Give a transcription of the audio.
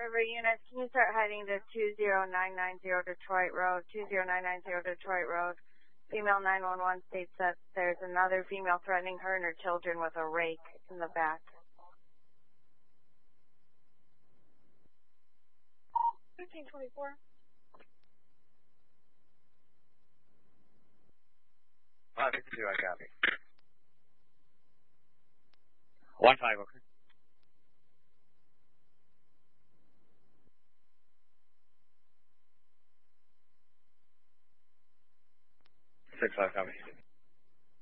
River units, can you start heading to 20990 Detroit Road, 20990 Detroit Road? Female 911 states that there's another female threatening her and her children with a rake in the back. 1524. 552, I copy. 15, okay. 65, copy.